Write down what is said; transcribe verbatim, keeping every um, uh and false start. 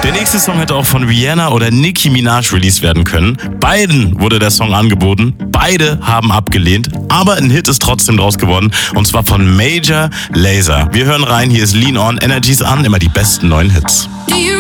Der nächste Song hätte auch von Rihanna oder Nicki Minaj released werden können. Beiden wurde der Song angeboten, beide haben abgelehnt, aber ein Hit ist trotzdem draus geworden und zwar von Major Lazer. Wir hören rein, hier ist Lean On, Energies an, immer die besten neuen Hits.